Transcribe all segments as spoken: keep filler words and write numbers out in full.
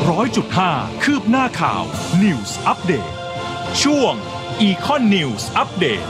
ร้อยจุดห้าคืบหน้าข่าว News Update ช่วง Econ News Update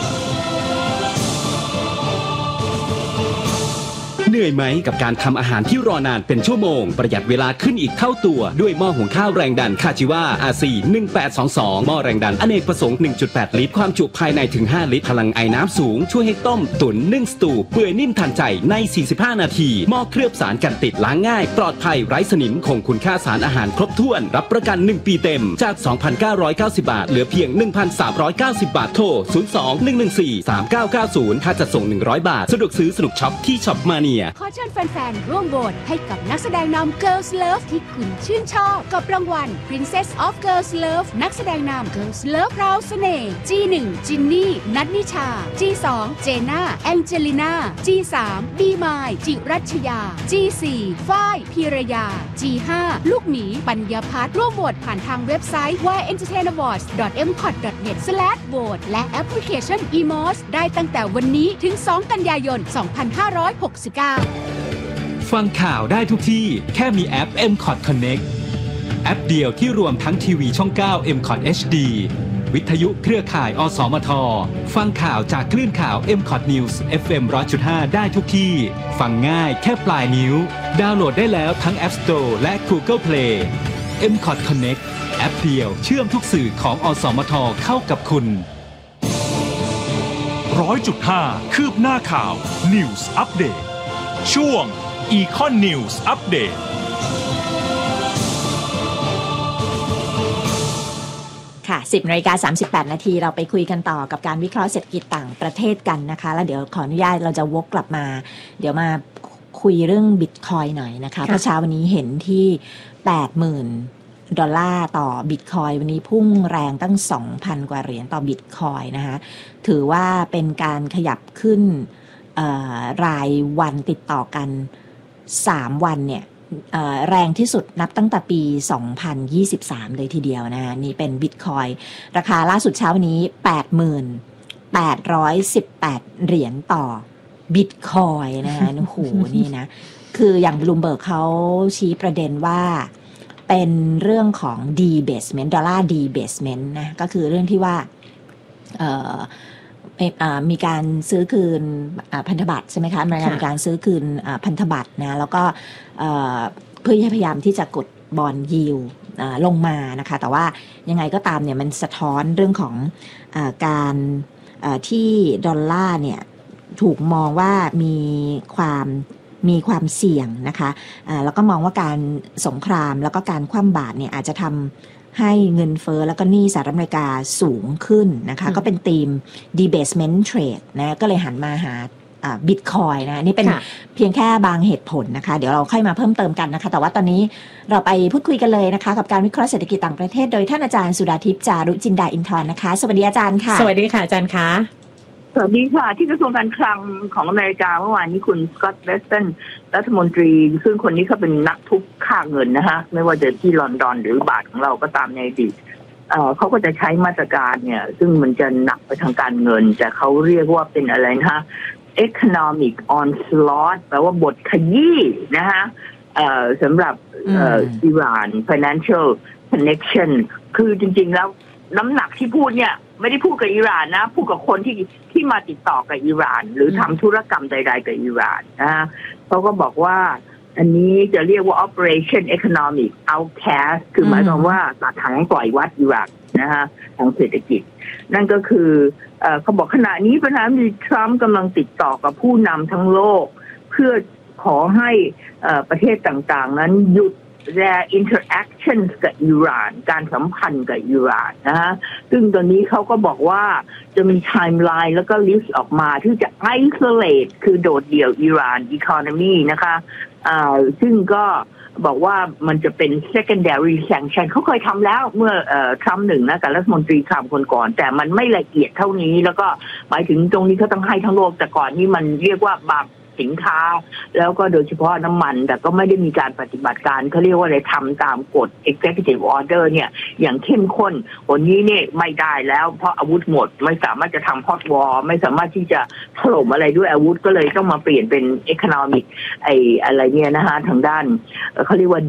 เหนื่อยไหมกับการทำอาหารที่รอนานเป็นชั่วโมงประหยัดเวลาขึ้นอีกเท่าตัวด้วยหม้อหุงข้าวแรงดันคาจิวา อาร์ ซี หนึ่งแปดสองสองหม้อแรงดันอเนกประสงค์ หนึ่งจุดแปด ลิตรความจุภายในถึงห้าลิตรพลังไอน้ำสูงช่วยให้ต้มตุ๋นนึ่งสตูเปื่อยนิ่มทันใจในสี่สิบห้านาทีหม้อเคลือบสารกันติดล้างง่ายปลอดภัยไร้สนิมคงคุณค่าสารอาหารครบถ้วนรับประกันหนึ่งปีเต็มจาก สองพันเก้าร้อยเก้าสิบ บาทเหลือเพียง หนึ่งพันสามร้อยเก้าสิบ บาทโทรศูนย์ สอง หนึ่ง หนึ่ง สี่ สาม เก้า เก้า ศูนย์ค่าจัดส่งหนึ่งร้อยบาทสะดวกซื้อสนุกช็อปที่ช็อปมาเนียขอเชิญแฟนๆร่วมโหวตให้กับนักแสดงนำ Girls Love ที่คุณชื่นชอบกับรางวัล Princess of Girls Love นักแสดงนำ Girls Love พราวเสน่ห์ จี หนึ่ง จินนี่ นัทนิชา จี สอง เจน่า แองเจลิน่า จี สาม บีมาย จิรัชยา จี สี่ ฝ้ายพีรยา จี ห้า ลูกหมีปัญญาพัฒน์ร่วมโหวตผ่านทางเว็บไซต์ วาย เอ็นเตอร์เทน อวอร์ดส์ ดอท เอ็ม คอท ดอท เน็ต สแลช โหวต และแอปพลิเคชัน อี มอส ได้ตั้งแต่วันนี้ถึง สอง กันยายน สองพันห้าร้อยหกสิบเก้าฟังข่าวได้ทุกที่แค่มีแอป เอ็ม คอท Connect แอปเดียวที่รวมทั้งทีวีช่อง เก้า เอ็ม คอท เอช ดี วิทยุเครือข่าย อสมท ฟังข่าวจากคลื่นข่าว เอ็ม คอท News เอฟ เอ็ม หนึ่งร้อยจุดห้า ได้ทุกที่ฟังง่ายแค่ปลายนิ้วดาวน์โหลดได้แล้วทั้ง App Store และ Google Play เอ็ม คอท Connect แอปเดียวเชื่อมทุกสื่อของอสมทเข้ากับคุณร้อยจุดห้า คืบหน้าข่าว News Update ช่วงEcon News Update ค่ะ สิบนาฬิกาสามสิบแปดนาทีเราไปคุยกันต่อกับการวิเคราะห์เศรษฐกิจต่างประเทศกันนะคะแล้วเดี๋ยวขออนุญาตเราจะวกกลับมาเดี๋ยวมาคุยเรื่อง Bitcoin หน่อยนะคะเพราะเช้าวันนี้เห็นที่ แปดหมื่น ดอลลาร์ต่อ Bitcoin วันนี้พุ่งแรงตั้ง สองพัน กว่าเหรียญต่อ Bitcoin นะคะถือว่าเป็นการขยับขึ้นรายวันติดต่อกันสามวันเนี่ยแรงที่สุดนับตั้งแต่ปีสองพันยี่สิบสามเลยทีเดียวนะนี่เป็น Bitcoin ราคาล่าสุดเช้านี้ แปดหมื่นแปดร้อยสิบแปด เหรียญต่อ Bitcoin นะคะโอ้โหนี่นะคืออย่าง Bloomberg เขาชี้ประเด็นว่าเป็นเรื่องของ debasement ดอลลาร์ debasement นะก็คือเรื่องที่ว่าเอ่อมีการซื้อคืนพันธบัตรใช่ไหมคะมีการซื้อคืนพันธบัตรนะแล้วก็เพื่อพยายามที่จะกดบอนด์ยิลด์ลงมานะคะแต่ว่ายังไงก็ตามเนี่ยมันสะท้อนเรื่องของการที่ดอลลาร์เนี่ยถูกมองว่ามีความมีความเสี่ยงนะคะแล้วก็มองว่าการสงครามแล้วก็การคว่ำบาตรเนี่ยอาจจะทำให้เงินเฟ้อแล้วก็หนี้สหรัฐอเมริกาสูงขึ้นนะคะก็เป็นธีม debasement trade นะก็เลยหันมาหาบิตคอยน์นะนี่เป็นเพียงแค่บางเหตุผลนะคะเดี๋ยวเราค่อยมาเพิ่มเติมกันนะคะแต่ว่าตอนนี้เราไปพูดคุยกันเลยนะคะกับการวิเคราะห์เศรษฐกิจต่างประเทศโดยท่านอาจารย์สุดาทิพย์จารุจินดาอินทร์นะคะสวัสดีอาจารย์ค่ะสวัสดีค่ะอาจารย์คะสวัสดีค่ะที่กระทรวงการคลังของอเมริกาเมื่อวานนี้คุณสกอตต์ เวสตันรัฐมนตรีซึ่งคนนี้เขาเป็นนักทุบค่าเงินนะคะไม่ว่าจะที่ลอนดอนหรือบาทของเราก็ตามในอดีตเอ่อเขาก็จะใช้มาตรการเนี่ยซึ่งมันจะหนักไปทางการเงินแต่เขาเรียกว่าเป็นอะไรนะคะ economic onslaught แปลว่าบทขยี้นะคะเอ่อสำหรับเอ่ออิหร่าน financial connection คือจริงๆแล้วน้ำหนักที่พูดเนี่ยไม่ได้พูดกับอิหร่านนะพูดกับคนที่ที่มาติดต่อกับอิหร่านหรือทำธุรกรรมใดๆกับอิหร่านนะฮะเขาก็บอกว่าอันนี้จะเรียกว่า operation economic outcast คือหมายความว่าตัดถังปล่อยวัดอิหร่านนะฮะทางเศรษฐกิจนั่นก็คือเอ่อเขาบอกขณะนี้ประธานาธิบดีทรัมป์กำลังติดต่อกับผู้นำทั้งโลกเพื่อขอให้เอ่อประเทศต่างๆนั้นหยุดtheir interactions กับอิหร่านการสัมพันธ์กับอิหร่านนะฮะซึ่งตอนนี้เขาก็บอกว่าจะมีไทม์ไลน์แล้วก็ลิสต์ออกมาที่จะ isolate คือโดดเดี่ยวอิหร่าน economy นะคะอ่าซึ่งก็บอกว่ามันจะเป็น secondary sanction เขาเคยทำแล้วเมื่อเอ่อทรัมป์หนึ่งนะกับรัฐมนตรีคลัมคนก่อนแต่มันไม่ละเอียดเท่านี้แล้วก็หมายถึงตรงนี้เขาต้องให้ทั้งโลกแต่ก่อนนี่มันเรียกว่าบางสินค้าแล้วก็โดยเฉพาะน้ำมันแต่ก็ไม่ได้มีการปฏิบัติการเขาเรียกว่าอะไรทำตามกฎ executive order เนี่ยอย่างเข้มข้นวันนี้เนี่ยไม่ได้แล้วเพราะอาวุธหมดไม่สามารถจะทำ hot war ไม่สามารถที่จะถล่มอะไรด้วยอาวุธก็เลยต้องมาเปลี่ยนเป็น economic ไอ้อะไรเนี่ยนะฮะทางด้านเขาเรียกว่า